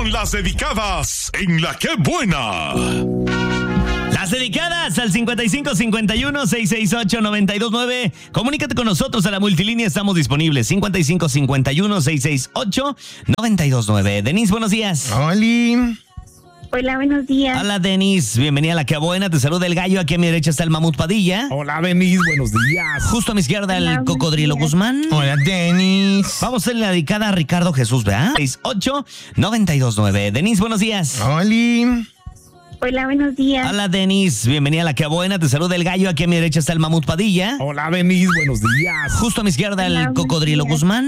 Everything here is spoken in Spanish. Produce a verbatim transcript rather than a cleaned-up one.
con las dedicadas en La Qué Buena. Las dedicadas al cincuenta y cinco cincuenta y uno seiscientos sesenta y ocho noventa y dos nueve. Comunícate con nosotros a la multilínea, estamos disponibles. cincuenta y cinco cincuenta y uno seiscientos sesenta y ocho noventa y dos nueve. Denise, buenos días. Oli. Hola, buenos días. Hola, Denise. Bienvenida a La Qué Buena. Te saluda el gallo. Aquí a mi derecha está el Mamut Padilla. Hola, Denise. Buenos días. Justo a mi izquierda el Hola, Cocodrilo buenos Guzmán. Hola, Denise. Vamos a hacerle la dedicada a Ricardo Jesús, ¿verdad? sesenta y ocho noventa y dos nueve. Denise, buenos días. Oli. Hola, buenos días. Hola, Denise. Bienvenida a La Qué Buena. Te saluda el gallo. Aquí a mi derecha está el Mamut Padilla. Hola, Denise. Buenos días. Justo a mi izquierda el Hola, buenos Cocodrilo días. Guzmán.